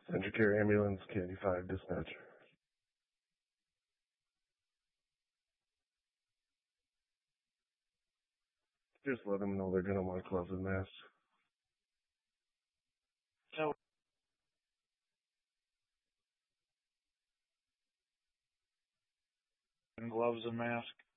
Central Care Ambulance, Candy 5 dispatch. Just let them know they're going to want gloves and masks. So, gloves and mask.